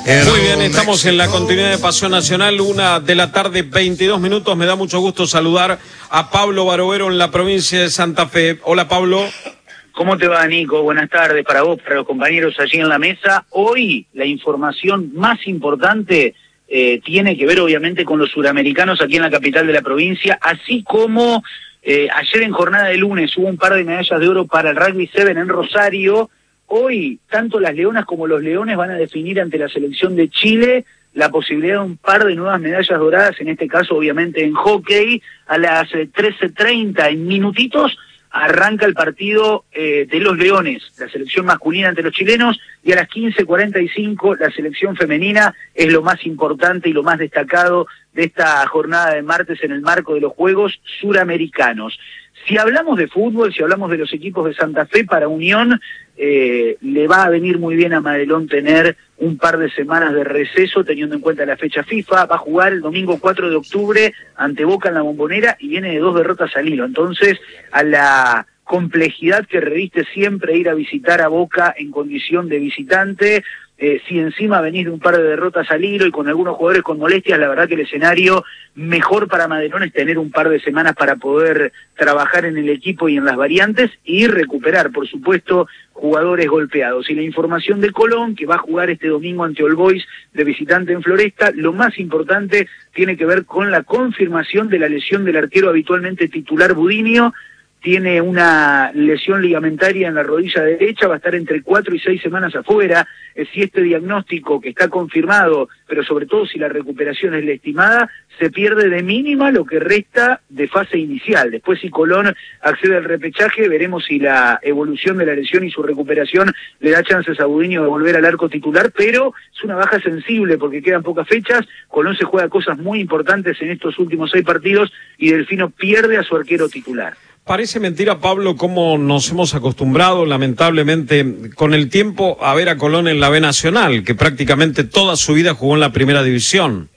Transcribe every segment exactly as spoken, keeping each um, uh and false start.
Muy bien, estamos en la continuidad de Pasión Nacional, una de la tarde, veintidós minutos. Me da mucho gusto saludar a Pablo Barovero en la provincia de Santa Fe. Hola, Pablo. ¿Cómo te va, Nico? Buenas tardes para vos, para los compañeros allí en la mesa. Hoy la información más importante eh, tiene que ver obviamente con los suramericanos aquí en la capital de la provincia, así como eh, ayer en jornada de lunes hubo un par de medallas de oro para el Rugby siete en Rosario. Hoy, tanto las leonas como los leones van a definir ante la selección de Chile la posibilidad de un par de nuevas medallas doradas, en este caso obviamente en hockey. A las trece treinta, en minutitos, arranca el partido eh, de los leones, la selección masculina ante los chilenos, y a las quince cuarenta y cinco la selección femenina. Es lo más importante y lo más destacado de esta jornada de martes en el marco de los Juegos Suramericanos. Si hablamos de fútbol, si hablamos de los equipos de Santa Fe, para Unión eh, le va a venir muy bien a Madelón tener un par de semanas de receso, teniendo en cuenta la fecha FIFA. Va a jugar el domingo cuatro de octubre ante Boca en la Bombonera y viene de dos derrotas al hilo. Entonces, a la complejidad que reviste siempre ir a visitar a Boca en condición de visitante, Eh, si encima venís de un par de derrotas al hilo y con algunos jugadores con molestias, la verdad que el escenario mejor para Madelón es tener un par de semanas para poder trabajar en el equipo y en las variantes y recuperar, por supuesto, jugadores golpeados. Y la información de Colón, que va a jugar este domingo ante All Boys de visitante en Floresta, lo más importante tiene que ver con la confirmación de la lesión del arquero habitualmente titular Budinio. Tiene una lesión ligamentaria en la rodilla derecha, va a estar entre cuatro y seis semanas afuera. Eh, si este diagnóstico, que está confirmado, pero sobre todo si la recuperación es la estimada, se pierde de mínima lo que resta de fase inicial. Después, si Colón accede al repechaje, veremos si la evolución de la lesión y su recuperación le da chances a Budinio de volver al arco titular, pero es una baja sensible porque quedan pocas fechas. Colón se juega cosas muy importantes en estos últimos seis partidos y Delfino pierde a su arquero titular. Parece mentira, Pablo, cómo nos hemos acostumbrado, lamentablemente, con el tiempo, a ver a Colón en la B Nacional, que prácticamente toda su vida jugó en la primera división.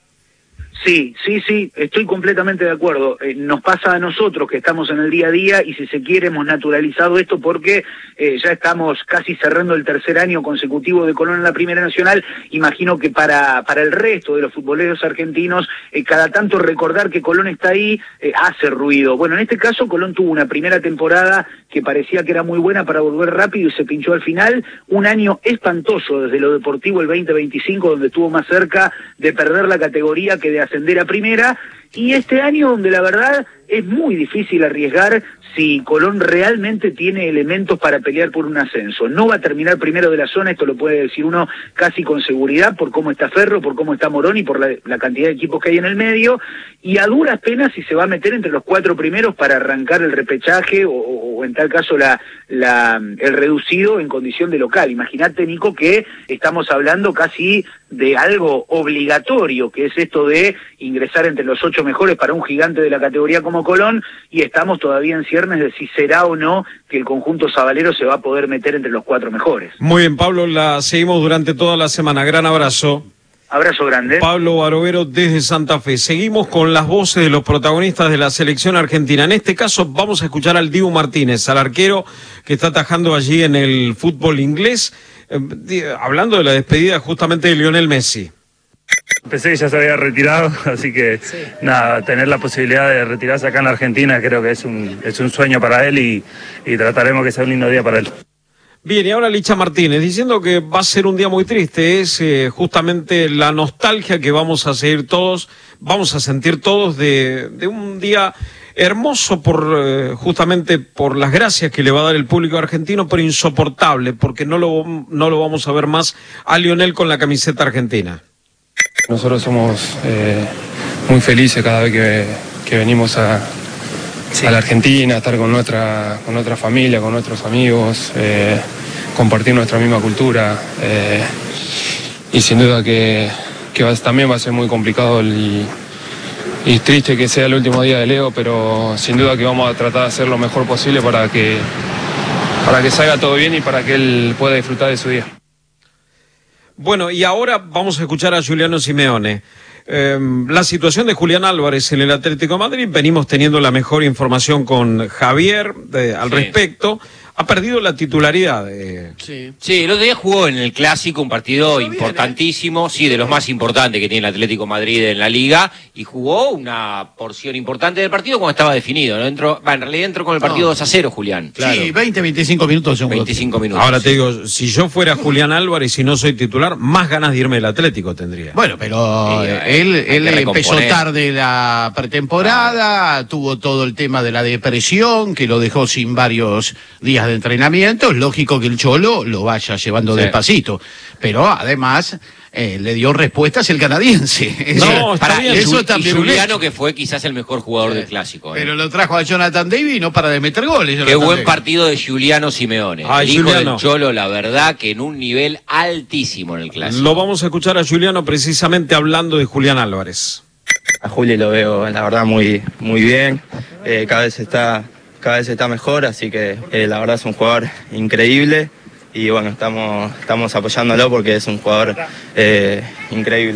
Sí, sí, sí, estoy completamente de acuerdo. Eh, nos pasa a nosotros que estamos en el día a día y si se quiere hemos naturalizado esto porque eh, ya estamos casi cerrando el tercer año consecutivo de Colón en la Primera Nacional. Imagino que para para el resto de los futboleros argentinos, eh, cada tanto recordar que Colón está ahí eh, hace ruido. Bueno, en este caso Colón tuvo una primera temporada que parecía que era muy buena para volver rápido y se pinchó al final. Un año espantoso desde lo deportivo, el veinte veinticinco, donde estuvo más cerca de perder la categoría que de ascender a primera, y este año donde la verdad es muy difícil arriesgar si Colón realmente tiene elementos para pelear por un ascenso. No va a terminar primero de la zona, esto lo puede decir uno casi con seguridad, por cómo está Ferro, por cómo está Morón y por la, la cantidad de equipos que hay en el medio, y a duras penas si se va a meter entre los cuatro primeros para arrancar el repechaje o, o en tal caso la, la, el reducido en condición de local. Imagínate, Nico, que estamos hablando casi de algo obligatorio, que es esto de ingresar entre los ocho mejores para un gigante de la categoría como Colón, y estamos todavía en ciernes de si será o no que el conjunto sabalero se va a poder meter entre los cuatro mejores. Muy bien, Pablo, la seguimos durante toda la semana. Gran abrazo. Abrazo grande. Pablo Barovero desde Santa Fe. Seguimos con las voces de los protagonistas de la selección argentina. En este caso vamos a escuchar al Dibu Martínez, al arquero que está atajando allí en el fútbol inglés, eh, hablando de la despedida justamente de Lionel Messi. Pensé que ya se había retirado, así que sí. Nada, tener la posibilidad de retirarse acá en la Argentina creo que es un, es un sueño para él y, y trataremos que sea un lindo día para él. Bien, y ahora Licha Martínez, diciendo que va a ser un día muy triste, es eh, justamente la nostalgia que vamos a seguir todos, vamos a sentir todos de, de un día hermoso por eh, justamente por las gracias que le va a dar el público argentino, pero insoportable, porque no lo, no lo vamos a ver más a Lionel con la camiseta argentina. Nosotros somos eh, muy felices cada vez que, que venimos a, sí. a la Argentina, a estar con nuestra, con nuestra familia, con nuestros amigos, eh, compartir nuestra misma cultura. Eh, y sin duda que, que va, también va a ser muy complicado el, y triste que sea el último día de Leo, pero sin duda que vamos a tratar de hacer lo mejor posible para que, para que salga todo bien y para que él pueda disfrutar de su día. Bueno, y ahora vamos a escuchar a Juliano Simeone. Eh, la situación de Julián Álvarez en el Atlético de Madrid, venimos teniendo la mejor información con Javier de, al sí. respecto. ha perdido la titularidad. Eh. Sí. sí, el otro día jugó en el Clásico un partido Pero importantísimo, bien, ¿eh? sí, de los más importantes que tiene el Atlético Madrid en la Liga, y jugó una porción importante del partido cuando estaba definido, ¿no? Entró, bah, en realidad entró con el partido no. dos a cero, Julián. Claro. Sí, veinte, veinticinco minutos. veinticinco minutos. Ahora te digo, si yo fuera Julián Álvarez y no soy titular, más ganas de irme del Atlético tendría. Bueno, pero sí, él, él empezó tarde la pretemporada, ah. tuvo todo el tema de la depresión, que lo dejó sin varios días de entrenamiento. Es lógico que el Cholo lo vaya llevando sí. despacito, pero además eh, le dio respuestas el canadiense. No, para bien. Eso y, también y Juliano, que fue quizás el mejor jugador sí. del Clásico. ¿eh? Pero lo trajo a Jonathan David y no para de meter goles. Jonathan Qué buen David. partido de Juliano Simeone. Ah, el hijo Juliano. del Cholo, la verdad, que en un nivel altísimo en el Clásico. Lo vamos a escuchar a Juliano precisamente hablando de Julián Álvarez. A Juli lo veo, la verdad, muy, muy bien. Eh, cada vez está... cada vez está mejor, así que eh, la verdad es un jugador increíble y bueno, estamos, estamos apoyándolo porque es un jugador eh, increíble.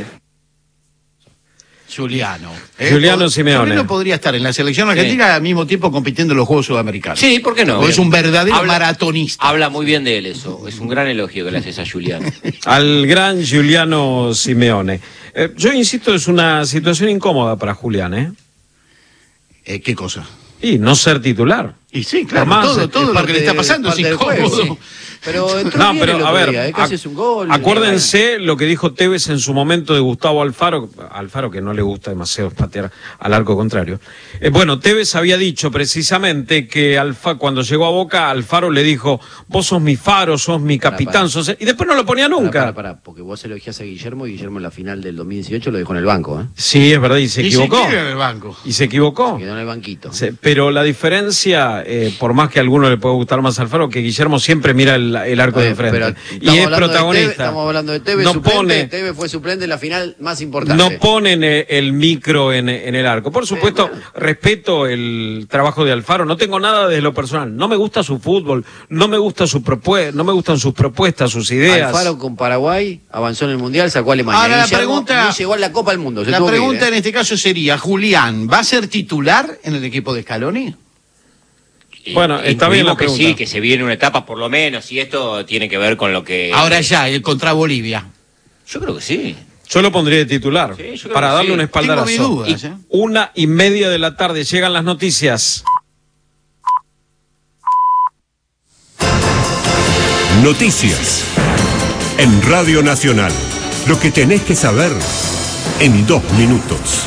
Juliano. ¿eh? Juliano Simeone. Juliano podría estar en la selección argentina sí. al mismo tiempo compitiendo en los Juegos Sudamericanos. Sí, ¿por qué no? Porque es un verdadero habla, maratonista. Habla muy bien de él eso, es un gran elogio que le haces a Juliano. Al gran Juliano Simeone. Eh, yo insisto, es una situación incómoda para Julián, ¿eh? eh ¿Qué cosa? Y no ser titular. Y sí, claro, más, todo, todo lo que le está pasando es incómodo. Sí. Pero entró no, bien pero el a ver, día, ¿eh? Casi es un gol. Acuérdense lo que dijo Tevez en su momento de Gustavo Alfaro, Alfaro que no le gusta demasiado patear al arco contrario. Eh, bueno, Tevez había dicho precisamente que Alfa, cuando llegó a Boca, Alfaro le dijo, vos sos mi faro, sos mi capitán, para, para. sos... y después no lo ponía nunca. Para, para, para, porque vos elogiás a Guillermo y Guillermo en la final del dos mil dieciocho lo dejó en el banco, ¿eh? Sí, es verdad, y se y equivocó. Se en el banco. Y se equivocó. Se quedó en el banquito. Sí, pero la diferencia, eh, por más que a alguno le pueda gustar más Alfaro, que Guillermo siempre mira el, el arco de enfrente. Y es protagonista. Teve, estamos hablando de Tevez, no suplente, pone, Tevez fue suplente en la final más importante. No ponen el micro en, en el arco. Por supuesto, eh, bueno. respeto el trabajo de Alfaro, no tengo nada de lo personal. No me gusta su fútbol, no me gusta su propuesta, no me gustan sus propuestas, sus ideas. Alfaro con Paraguay avanzó en el Mundial, sacó a Alemania. Ahora Guillermo, la pregunta, no llegó a la Copa del Mundo. La pregunta ir, ¿eh? en este caso sería, Julián, ¿va a ser titular en el equipo de Scaloni? Bueno, está bien la que pregunta. Sí, que se viene una etapa por lo menos, y esto tiene que ver con lo que... Ahora ya, el contra Bolivia. Yo creo que sí. Yo lo pondría de titular, sí, para darle sí. un espaldarazo. Tengo mis dudas, ¿eh? Una y media de la tarde, llegan las noticias. Noticias. En Radio Nacional. Lo que tenés que saber en dos minutos.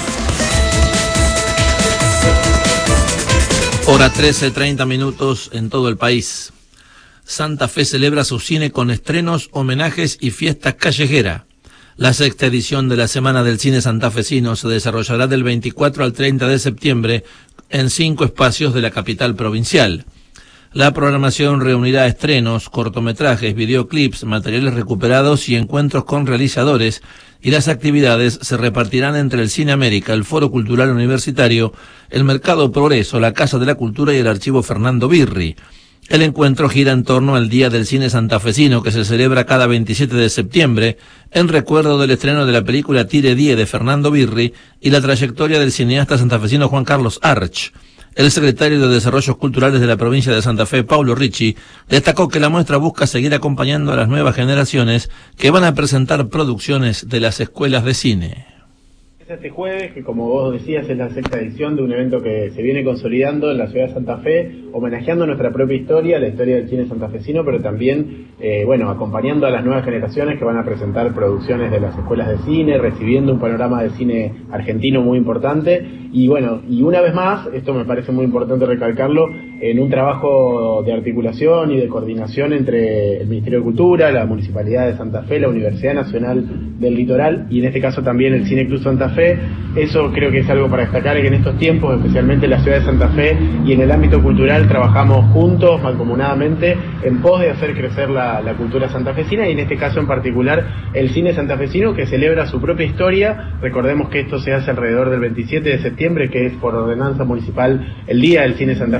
Hora trece, treinta minutos en todo el país. Santa Fe celebra su cine con estrenos, homenajes y fiesta callejera. La sexta edición de la Semana del Cine Santafesino se desarrollará del veinticuatro al treinta de septiembre en cinco espacios de la capital provincial. La programación reunirá estrenos, cortometrajes, videoclips, materiales recuperados y encuentros con realizadores, y las actividades se repartirán entre el Cine América, el Foro Cultural Universitario, el Mercado Progreso, la Casa de la Cultura y el Archivo Fernando Birri. El encuentro gira en torno al Día del Cine Santafesino, que se celebra cada veintisiete de septiembre, en recuerdo del estreno de la película Tire Die de Fernando Birri y la trayectoria del cineasta santafesino Juan Carlos Arch. El secretario de Desarrollos Culturales de la provincia de Santa Fe, Paulo Ricci, destacó que la muestra busca seguir acompañando a las nuevas generaciones que van a presentar producciones de las escuelas de cine. Este jueves, que como vos decías es la sexta edición de un evento que se viene consolidando en la ciudad de Santa Fe, homenajeando nuestra propia historia, la historia del cine santafesino, pero también, eh, bueno, acompañando a las nuevas generaciones que van a presentar producciones de las escuelas de cine, recibiendo un panorama de cine argentino muy importante, y bueno, y una vez más, esto me parece muy importante recalcarlo, en un trabajo de articulación y de coordinación entre el Ministerio de Cultura, la Municipalidad de Santa Fe, la Universidad Nacional del Litoral, y en este caso también el Cine Club Santa Fe. Eso creo que es algo para destacar, y que en estos tiempos, especialmente en la ciudad de Santa Fe y en el ámbito cultural, trabajamos juntos, mancomunadamente, en pos de hacer crecer la, la cultura santafesina, y en este caso en particular el cine santafesino, que celebra su propia historia. Recordemos que esto se hace alrededor del veintisiete de septiembre, que es por ordenanza municipal el Día del Cine Santafesino, y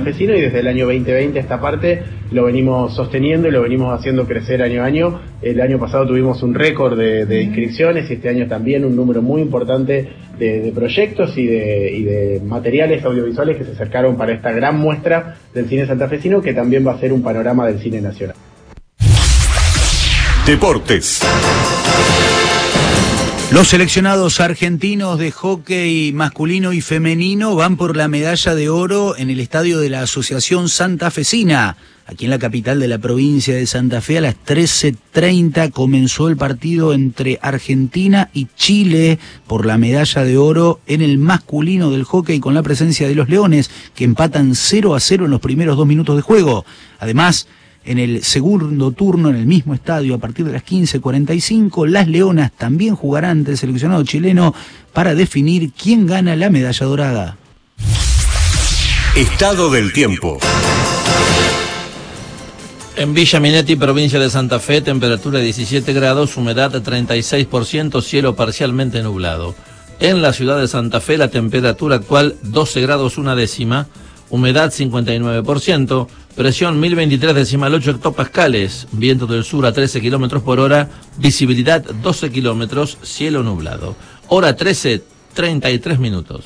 desde el año veinte veinte a esta parte lo venimos sosteniendo y lo venimos haciendo crecer año a año. El año pasado tuvimos un récord de, de inscripciones y este año también un número muy importante de, de proyectos y de, y de materiales audiovisuales que se acercaron para esta gran muestra del cine santafesino, que también va a ser un panorama del cine nacional. Deportes. Los seleccionados argentinos de hockey masculino y femenino van por la medalla de oro en el estadio de la Asociación Santafesina. Aquí en la capital de la provincia de Santa Fe, a las trece treinta comenzó el partido entre Argentina y Chile por la medalla de oro en el masculino del hockey, con la presencia de los Leones, que empatan cero a cero en los primeros dos minutos de juego. Además, en el segundo turno, en el mismo estadio, a partir de las quince cuarenta y cinco, las Leonas también jugarán ante el seleccionado chileno para definir quién gana la medalla dorada. Estado del tiempo. En Villa Minetti, provincia de Santa Fe, temperatura diecisiete grados, humedad treinta y seis por ciento, cielo parcialmente nublado. En la ciudad de Santa Fe, la temperatura actual doce grados una décima, humedad cincuenta y nueve por ciento, presión mil veintitrés decimal ocho hectopascales, viento del sur a trece kilómetros por hora, visibilidad doce kilómetros, cielo nublado. Hora trece, treinta y tres minutos.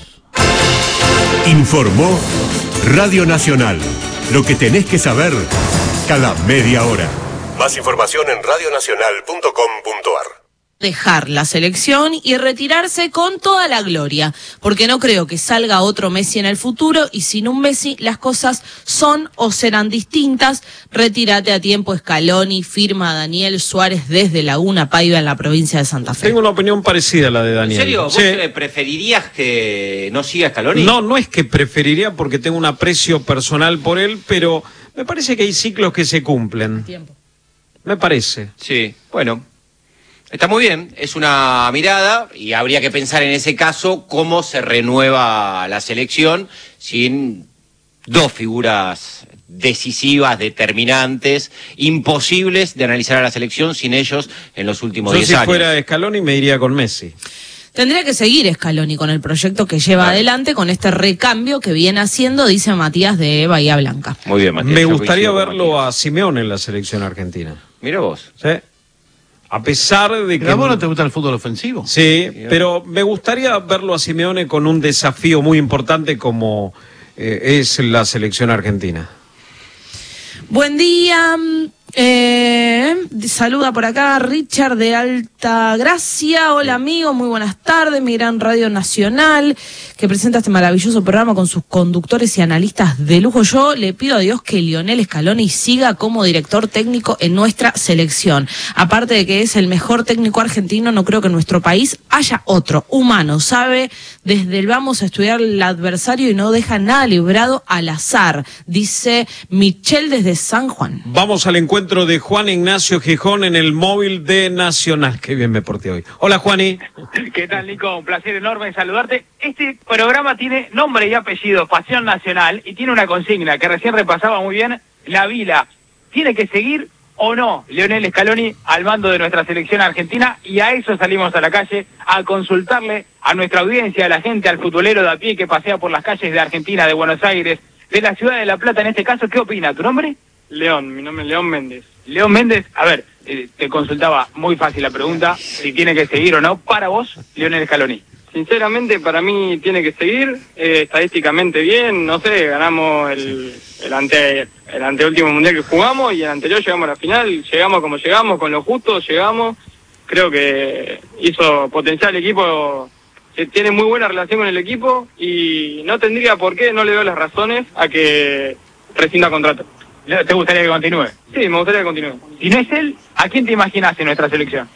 Informó Radio Nacional. Lo que tenés que saber cada media hora. Más información en radio nacional punto com punto ar. Dejar la selección y retirarse con toda la gloria, porque no creo que salga otro Messi en el futuro, y sin un Messi las cosas son o serán distintas. Retírate a tiempo, Scaloni, firma Daniel Suárez desde Laguna Paiva en la provincia de Santa Fe. Tengo una opinión parecida a la de Daniel. ¿En serio? ¿Vos sí. preferirías que no siga Scaloni? No, no es que preferiría, porque tengo un aprecio personal por él, pero me parece que hay ciclos que se cumplen. Tiempo. Me parece. Sí, bueno. Está muy bien, es una mirada y habría que pensar en ese caso cómo se renueva la selección sin dos figuras decisivas, determinantes, imposibles de analizar a la selección sin ellos en los últimos diez Yo si años. fuera Scaloni me iría con Messi. Tendría que seguir Scaloni con el proyecto que lleva Claro. adelante, con este recambio que viene haciendo, dice Matías de Bahía Blanca. Muy bien, Matías. Me yo gustaría coincido con verlo Matías. a Simeone en la selección argentina. Mira vos. ¿Sí? A pesar de que... ¿Pero a vos no te gusta el fútbol ofensivo? Sí, pero me gustaría verlo a Simeone con un desafío muy importante como eh, es la selección argentina. Buen día. Eh, saluda por acá Richard de Altagracia. Hola amigo, muy buenas tardes. Mi gran Radio Nacional, que presenta este maravilloso programa con sus conductores y analistas de lujo. Yo le pido a Dios que Lionel Scaloni siga como director técnico en nuestra selección. Aparte de que es el mejor técnico argentino, no creo que en nuestro país haya otro. Humano, sabe desde el vamos a estudiar el adversario y no deja nada librado al azar, dice Michelle desde San Juan. Vamos al encuentro de Juan Ignacio Gijón en el móvil de Nacional. Qué bien me porté hoy. Hola, Juani. ¿Qué tal, Nico? Un placer enorme saludarte. Este programa tiene nombre y apellido, Pasión Nacional, y tiene una consigna que recién repasaba muy bien la Vila. ¿Tiene que seguir o no Lionel Scaloni al mando de nuestra selección argentina? Y a eso salimos a la calle, a consultarle a nuestra audiencia, a la gente, al futbolero de a pie que pasea por las calles de Argentina, de Buenos Aires, de la ciudad de La Plata en este caso. ¿Qué opina? ¿Tu nombre? León, mi nombre es León Méndez. León Méndez, a ver, eh, te consultaba muy fácil la pregunta, si tiene que seguir o no, para vos, Lionel Scaloni. Sinceramente, para mí tiene que seguir, eh, estadísticamente bien, no sé, ganamos el, el, ante, el anteúltimo mundial que jugamos y el anterior llegamos a la final, llegamos como llegamos, con lo justo llegamos, creo que hizo potenciar el equipo, que tiene muy buena relación con el equipo y no tendría por qué, no le veo las razones a que rescinda contrato. ¿Te gustaría que continúe? Sí, me gustaría que continúe. Si no es él, ¿a quién te imaginas en nuestra selección?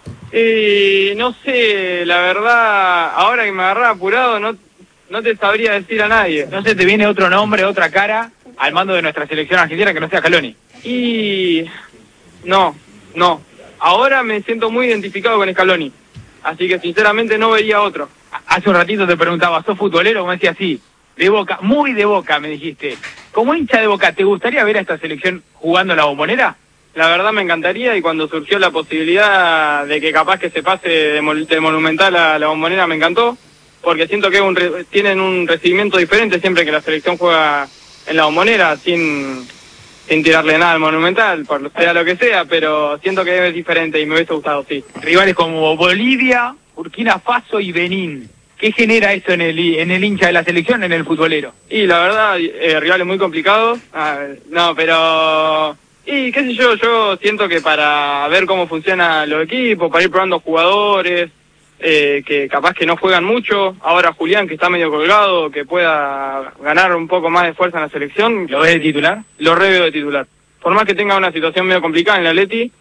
Eh, no sé, la verdad, ahora que me agarrás apurado, no, no te sabría decir a nadie. ¿No se te viene otro nombre, otra cara al mando de nuestra selección argentina que no sea Scaloni? Y no, no. Ahora me siento muy identificado con Scaloni, así que sinceramente no vería otro. Hace un ratito te preguntaba, ¿sos futbolero? Me decía sí, de Boca, muy de Boca, me dijiste. Como hincha de Boca, ¿te gustaría ver a esta selección jugando la Bombonera? La verdad me encantaría, y cuando surgió la posibilidad de que capaz que se pase de, Mol- de Monumental a la Bombonera me encantó, porque siento que es un re- tienen un recibimiento diferente siempre que la selección juega en la Bombonera, sin, sin tirarle nada al Monumental, por sea lo que sea, pero siento que es diferente y me hubiese gustado, sí. Rivales como Bolivia, Burkina Faso y Benín. ¿Qué genera eso en el, en el hincha de la selección, en el futbolero? Y la verdad, eh, rivales muy complicados. Ah, no, pero... Y qué sé yo, yo siento que para ver cómo funcionan los equipos, para ir probando jugadores, eh, que capaz que no juegan mucho. Ahora Julián, que está medio colgado, que pueda ganar un poco más de fuerza en la selección. ¿Lo ves de titular? Lo re veo de titular. Por más que tenga una situación medio complicada en la Atleti,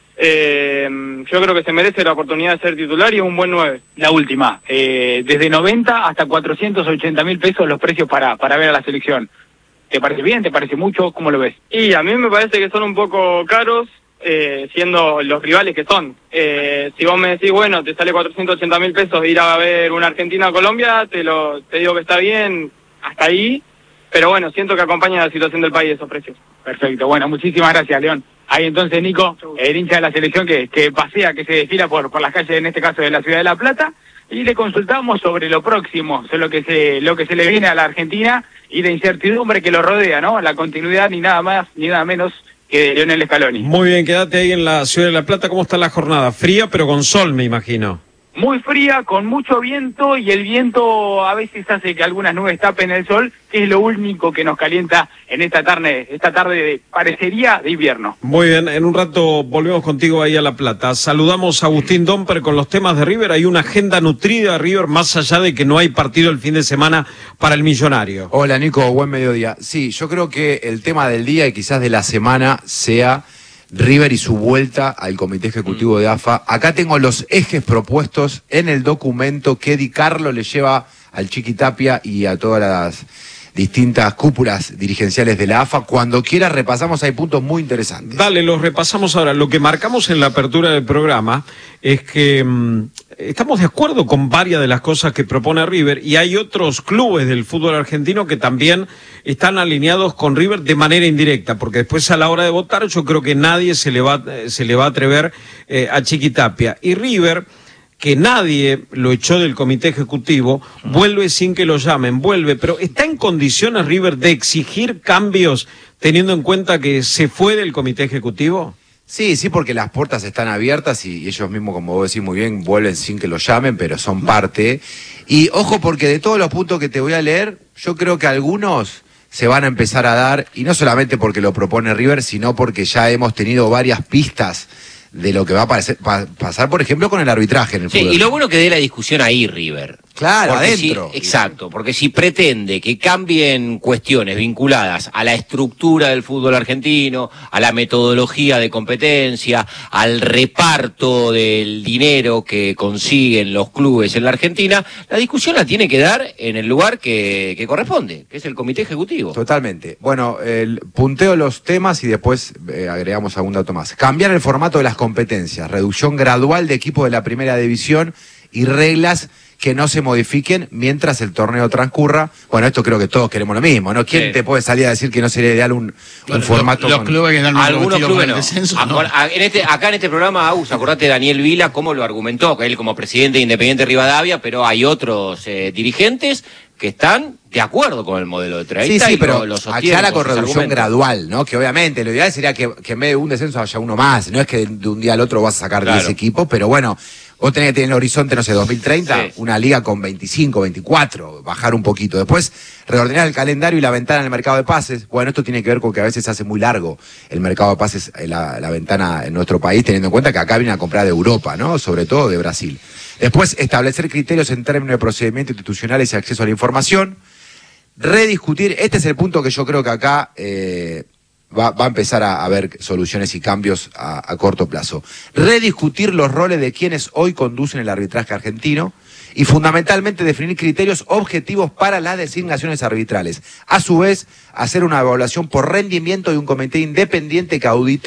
Eh, yo creo que se merece la oportunidad de ser titular y es un buen nueve. La última, eh, desde noventa hasta cuatrocientos ochenta mil pesos los precios para, para ver a la selección. ¿Te parece bien? ¿Te parece mucho? ¿Cómo lo ves? Y a mí me parece que son un poco caros, eh, siendo los rivales que son. Eh, si vos me decís, bueno, te sale cuatrocientos ochenta mil pesos ir a ver una Argentina-Colombia, te lo te digo que está bien hasta ahí, pero bueno, siento que acompaña la situación del país esos precios. Perfecto, bueno, muchísimas gracias, León. Ahí entonces, Nico, el hincha de la selección que, que pasea, que se desfila por, por las calles, en este caso de la ciudad de La Plata, y le consultamos sobre lo próximo, sobre lo que se, lo que se le viene a la Argentina y la incertidumbre que lo rodea, ¿no? La continuidad ni nada más, ni nada menos que de Lionel Scaloni. Muy bien, quédate ahí en la ciudad de La Plata. ¿Cómo está la jornada? Fría, pero con sol, me imagino. Muy fría, con mucho viento, y el viento a veces hace que algunas nubes tapen el sol, que es lo único que nos calienta en esta tarde, esta tarde de, parecería de invierno. Muy bien, en un rato volvemos contigo ahí a La Plata. Saludamos a Agustín Domper con los temas de River. Hay una agenda nutrida de River, más allá de que no hay partido el fin de semana para el Millonario. Hola Nico, buen mediodía. Sí, yo creo que el tema del día y quizás de la semana sea River y su vuelta al Comité Ejecutivo de A F A. Acá tengo los ejes propuestos en el documento que Di Carlo le lleva al Chiqui Tapia y a todas las distintas cúpulas dirigenciales de la A F A. Cuando quiera repasamos, hay puntos muy interesantes. Dale, los repasamos ahora. Lo que marcamos en la apertura del programa es que mmm, estamos de acuerdo con varias de las cosas que propone River, y hay otros clubes del fútbol argentino que también están alineados con River de manera indirecta, porque después a la hora de votar yo creo que nadie se le va, se le va a atrever eh, a Chiqui Tapia. Y River, que nadie lo echó del comité ejecutivo, vuelve sin que lo llamen, vuelve, pero ¿está en condiciones River de exigir cambios teniendo en cuenta que se fue del comité ejecutivo? Sí, sí, porque las puertas están abiertas y ellos mismos, como vos decís muy bien, vuelven sin que lo llamen, pero son parte. Y ojo, porque de todos los puntos que te voy a leer, yo creo que algunos se van a empezar a dar, y no solamente porque lo propone River, sino porque ya hemos tenido varias pistas de lo que va a parecer, pa, pasar, por ejemplo, con el arbitraje en el sí, fútbol. Y lo bueno que dé la discusión ahí, River. Claro, porque adentro. Si, exacto, porque si pretende que cambien cuestiones vinculadas a la estructura del fútbol argentino, a la metodología de competencia, al reparto del dinero que consiguen los clubes en la Argentina, la discusión la tiene que dar en el lugar que, que corresponde, que es el Comité Ejecutivo. Totalmente. Bueno, el punteo los temas y después eh, agregamos algún dato más. Cambiar el formato de las competencias, reducción gradual de equipos de la primera división y reglas que no se modifiquen mientras el torneo transcurra. Bueno, esto creo que todos queremos lo mismo, ¿no? ¿Quién sí. te puede salir a decir que no sería ideal un, bueno, un formato? Los, los con... clubes que dan algunos clubes no. Descenso, ¿no? A, en este, acá en este programa, Agus, acordate de Daniel Vila, cómo lo argumentó, que él como presidente de Independiente Rivadavia, pero hay otros eh, dirigentes que están de acuerdo con el modelo de treinta. Sí, sí, y pero lo, lo aclara con reducción gradual, ¿no? Que obviamente lo ideal sería que, que en vez de un descenso haya uno más. No es que de, de un día al otro vas a sacar claro. diez equipos, pero bueno, vos tenés que tener en el horizonte, no sé, dos mil treinta, sí. una liga con veinticinco, veinticuatro, bajar un poquito. Después, reordenar el calendario y la ventana en el mercado de pases. Bueno, esto tiene que ver con que a veces se hace muy largo el mercado de pases, la, la ventana en nuestro país, teniendo en cuenta que acá vienen a comprar de Europa, ¿no? Sobre todo de Brasil. Después, establecer criterios en términos de procedimientos institucionales y acceso a la información. Rediscutir, este es el punto que yo creo que acá eh, va, va a empezar a haber soluciones y cambios a, a corto plazo. Rediscutir los roles de quienes hoy conducen el arbitraje argentino y fundamentalmente definir criterios objetivos para las designaciones arbitrales. A su vez, hacer una evaluación por rendimiento de un comité independiente que audite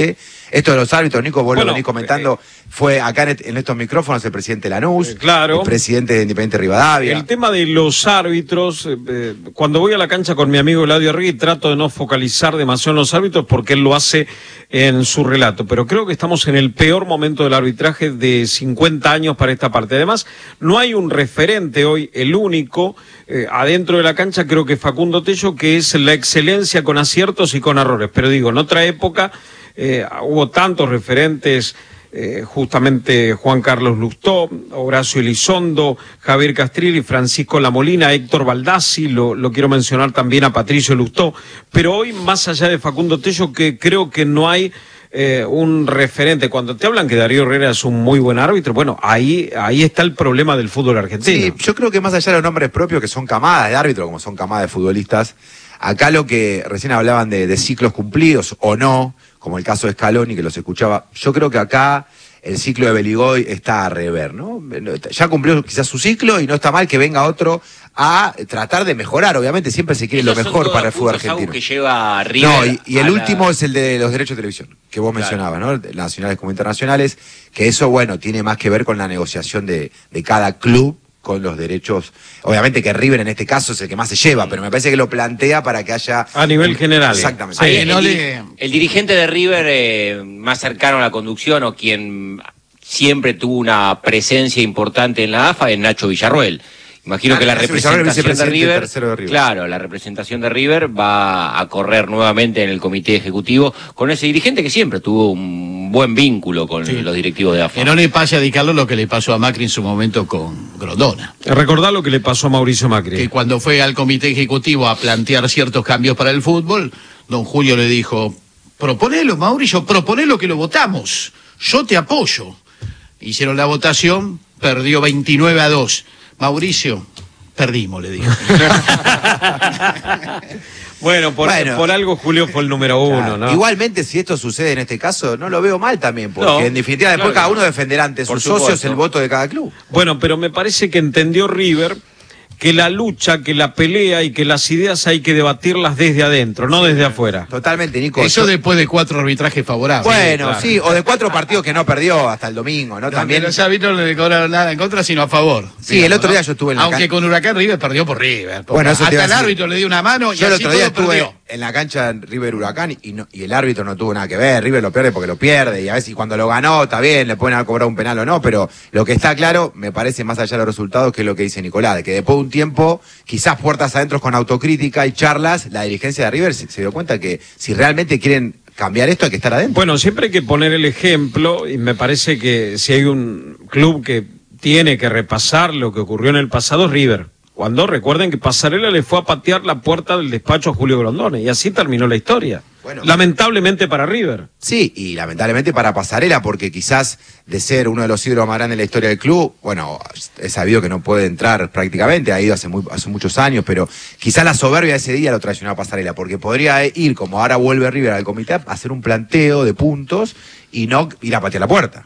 Esto de los árbitros, Nico, vos Bueno, lo venís comentando, eh, fue acá en, en estos micrófonos el presidente Lanús, eh, claro, el presidente de Independiente Rivadavia. El tema de los árbitros, eh, cuando voy a la cancha con mi amigo Eladio Arregui, trato de no focalizar demasiado en los árbitros porque él lo hace en su relato, pero creo que estamos en el peor momento del arbitraje de cincuenta años para esta parte. Además, no hay un referente hoy, el único, eh, adentro de la cancha, creo que Facundo Tello, que es la excelencia con aciertos y con errores. Pero digo, en otra época eh, hubo tantos referentes, eh, justamente Juan Carlos Lustó, Horacio Elizondo, Javier Castrilli, Francisco Lamolina, Héctor Baldassi, lo, lo quiero mencionar también a Patricio Lustó, pero hoy, más allá de Facundo Tello, que creo que no hay eh, un referente. Cuando te hablan que Darío Herrera es un muy buen árbitro, bueno, ahí, ahí está el problema del fútbol argentino. Sí, yo creo que más allá de los nombres propios, que son camadas de árbitros, como son camadas de futbolistas, acá lo que recién hablaban de, de ciclos cumplidos o no, como el caso de Scaloni, que los escuchaba, yo creo que acá el ciclo de Beligoy está a rever, ¿no? Ya cumplió quizás su ciclo y no está mal que venga otro a tratar de mejorar. Obviamente siempre se quiere lo mejor para el fútbol argentino. Que lleva River no, y, y el la... último es el de los derechos de televisión, que vos claro. mencionabas, ¿no? Nacionales como internacionales, que eso, bueno, tiene más que ver con la negociación de, de cada club con los derechos. Obviamente que River en este caso es el que más se lleva, pero me parece que lo plantea para que haya... A nivel general. Exactamente. Sí, el, el, el dirigente de River eh, más cercano a la conducción o quien siempre tuvo una presencia importante en la A F A es Nacho Villarruel. Imagino ah, que la representación de River, de River, claro, la representación de River va a correr nuevamente en el comité ejecutivo con ese dirigente que siempre tuvo un buen vínculo con sí. los directivos de A F A. Que no le pase a Di Carlo lo que le pasó a Macri en su momento con Grondona. Recordá lo que le pasó a Mauricio Macri. Que cuando fue al comité ejecutivo a plantear ciertos cambios para el fútbol, don Julio le dijo, proponelo, Mauricio, proponelo que lo votamos, yo te apoyo. Hicieron la votación, perdió veintinueve a dos. Mauricio, perdimos, le dijo. Bueno, por, bueno, por algo Julio fue el número uno, claro. ¿no? Igualmente, si esto sucede en este caso, no lo veo mal también, porque no, en definitiva después claro, cada uno defenderá ante sus socios el voto de cada club. Bueno, pero me parece que entendió River que la lucha, que la pelea y que las ideas hay que debatirlas desde adentro, no desde afuera. Totalmente, Nico. Eso después de cuatro arbitrajes favorables. Bueno, sí, claro. sí, o de cuatro partidos que no perdió hasta el domingo, ¿no? no También. Los árbitros no le cobraron nada en contra, sino a favor. Sí, digamos, el otro día ¿no? yo estuve en la Aunque can... con Huracán River perdió por River. Bueno, eso hasta el árbitro le dio una mano y yo así el otro día todo estuve perdió. En la cancha de River Huracán y, no, y el árbitro no tuvo nada que ver. River lo pierde porque lo pierde y a veces cuando lo ganó está bien, le pueden haber cobrado un penal o no, pero lo que está claro, me parece más allá de los resultados, que es lo que dice Nicolás, de que después de un tiempo, quizás puertas adentro con autocrítica y charlas, la dirigencia de River se, se dio cuenta que si realmente quieren cambiar esto hay que estar adentro. Bueno, siempre hay que poner el ejemplo y me parece que si hay un club que tiene que repasar lo que ocurrió en el pasado es River. Cuando recuerden que Pasarela le fue a patear la puerta del despacho a Julio Grondona y así terminó la historia. Bueno, lamentablemente para River. Sí, y lamentablemente para Pasarela, porque quizás de ser uno de los ídolos más grandes de la historia del club, bueno, es sabido que no puede entrar prácticamente, ha ido hace, muy, hace muchos años, pero quizás la soberbia de ese día lo traicionó a Pasarela, porque podría ir, como ahora vuelve River al comité, a hacer un planteo de puntos y no ir a patear la puerta.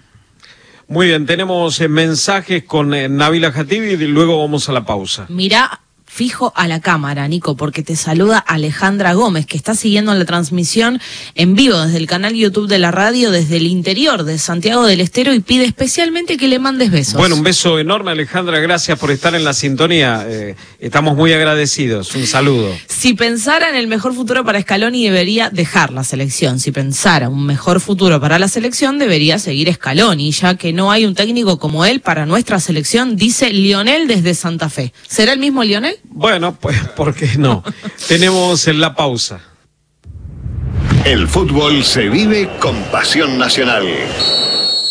Muy bien, tenemos eh, mensajes con eh, Nabila Jatibi y luego vamos a la pausa. Mirá fijo a la cámara, Nico, porque te saluda Alejandra Gómez, que está siguiendo la transmisión en vivo desde el canal YouTube de la radio, desde el interior de Santiago del Estero, y pide especialmente que le mandes besos. Bueno, un beso enorme, Alejandra, gracias por estar en la sintonía, eh, estamos muy agradecidos, un saludo. Si pensara en el mejor futuro para Scaloni, debería dejar la selección. Si pensara un mejor futuro para la selección, debería seguir Scaloni, ya que no hay un técnico como él para nuestra selección, dice Lionel desde Santa Fe. ¿Será el mismo Lionel? Bueno, pues, ¿por qué no? Tenemos en la pausa. El fútbol se vive con pasión nacional.